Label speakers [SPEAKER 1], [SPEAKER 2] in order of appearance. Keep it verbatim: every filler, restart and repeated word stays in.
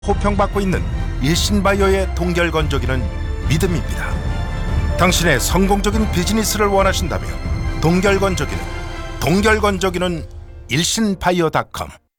[SPEAKER 1] 호평받고 있는 일신바이오의 동결건조기는 믿음입니다. 당신의 성공적인 비즈니스를 원하신다면 동결건조기는 동결건조기는 일신바이오 닷컴